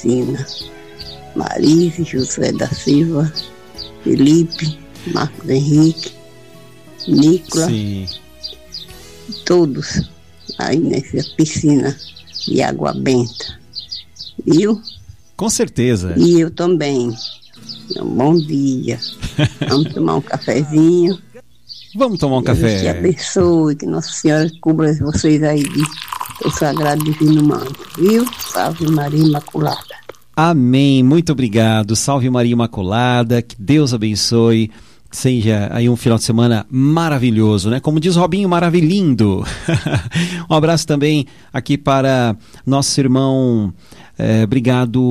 piscina. Marise, José da Silva, Felipe, Marcos Henrique, Nicolas, Sim. todos aí nessa piscina de água benta, viu? Com certeza. E eu também. Um bom dia. Vamos tomar um cafezinho. Vamos tomar um Deus café. te abençoe, que Nossa Senhora cubra vocês aí de o sagrado divino manto, viu? Salve Maria Imaculada. Amém, muito obrigado. Salve Maria Imaculada, que Deus abençoe. Seja aí um final de semana maravilhoso, né? Como diz Robinho, maravilhindo. Um abraço também aqui para nosso irmão, obrigado,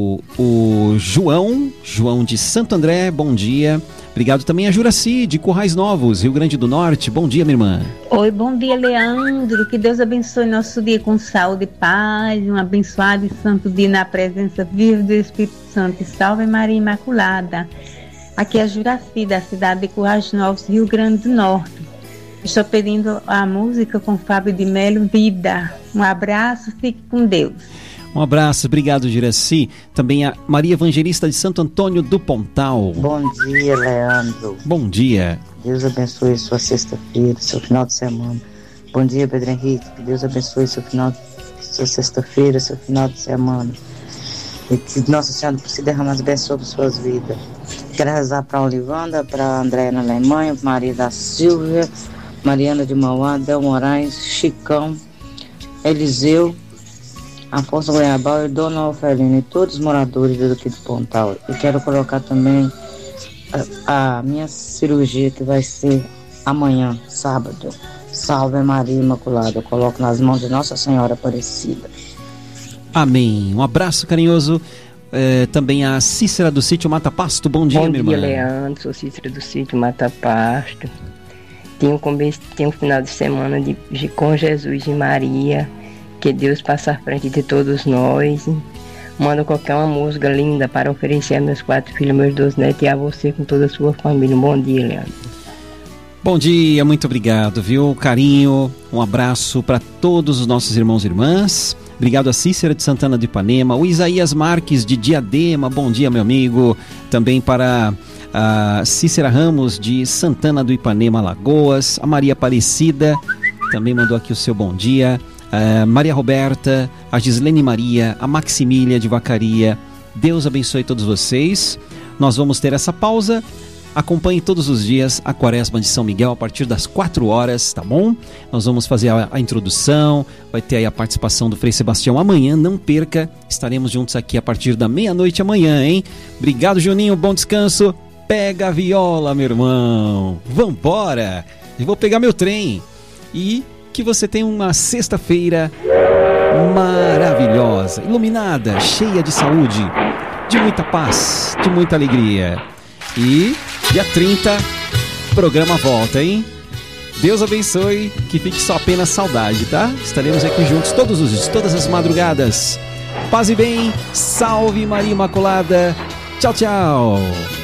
o João de Santo André, bom dia. Obrigado também a Juraci, de Currais Novos, Rio Grande do Norte. Bom dia, minha irmã. Oi, bom dia, Leandro. Que Deus abençoe nosso dia com saúde e paz. Um abençoado e santo dia na presença viva do Espírito Santo. E salve Maria Imaculada. Aqui é a Juraci, da cidade de Currais Novos, Rio Grande do Norte. Estou pedindo a música com Fábio de Melo, Vida. Um abraço, fique com Deus. Um abraço, obrigado, Juraci. Também a Maria Evangelista de Santo Antônio do Pontal. Bom dia, Leandro. Bom dia. Deus abençoe sua sexta-feira, seu final de semana. Bom dia, Pedro Henrique. Que Deus abençoe sua sexta-feira, seu final de semana. E que Nossa Senhora se derrame as bênçãos sobre suas vidas. Quero rezar para a Olivanda, para a Andréia na Alemanha, Maria da Silvia, Mariana de Mauá, Del Moraes, Chicão, Eliseu, Afonso Goiabal e Dona Ofelina e todos os moradores daqui do Pontal. Eu quero colocar também a minha cirurgia, que vai ser amanhã, sábado. Salve Maria Imaculada. Eu coloco nas mãos de Nossa Senhora Aparecida. Amém. Um abraço carinhoso. Também a Cícera do Sítio Mata Pasto. Bom dia, minha irmã. Bom dia, Leandro. Sou Cícera do Sítio Mata Pasto. Tenho um final de semana com Jesus e Maria. Que Deus passe à frente de todos nós. Manda qualquer uma música linda para oferecer a meus 4 filhos, meus 2 netos e a você com toda a sua família. Um bom dia, Leandro. Bom dia, muito obrigado, viu? Carinho, um abraço para todos os nossos irmãos e irmãs. Obrigado a Cícera de Santana do Ipanema, o Isaías Marques de Diadema, bom dia, meu amigo. Também para a Cícera Ramos de Santana do Ipanema, Alagoas. A Maria Aparecida também mandou aqui o seu bom dia. Maria Roberta, a Gislene Maria, a Maximília de Vacaria. Deus abençoe todos vocês. Nós vamos ter essa pausa. Acompanhe todos os dias a Quaresma de São Miguel a partir das 4 horas, tá bom? Nós vamos fazer a introdução, vai ter aí a participação do Frei Sebastião amanhã, não perca, estaremos juntos aqui a partir da meia-noite amanhã, hein? Obrigado, Juninho, bom descanso. Pega a viola, meu irmão. Vambora! Eu vou pegar meu trem. E que você tenha uma sexta-feira maravilhosa, iluminada, cheia de saúde, de muita paz, de muita alegria. E dia 30, programa volta, hein? Deus abençoe, que fique só apenas saudade, tá? Estaremos aqui juntos todos os dias, todas as madrugadas. Paz e bem, salve Maria Imaculada. Tchau, tchau.